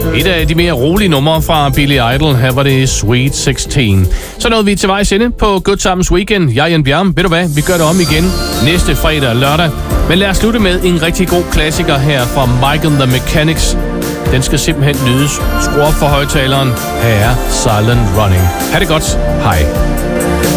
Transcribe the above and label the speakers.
Speaker 1: Et af de mere rolige numre fra Billy Idol. Her var det Sweet 16. Så nåede vi til vejs ende på Good Times Weekend. Jeg er Jan Bjerm. Ved du hvad? Vi gør det om igen næste fredag og lørdag. Men lad os slutte med en rigtig god klassiker her fra Mike and the Mechanics. Den skal simpelthen nydes. Skru op for højtaleren. Her er Silent Running. Ha' det godt. Hej.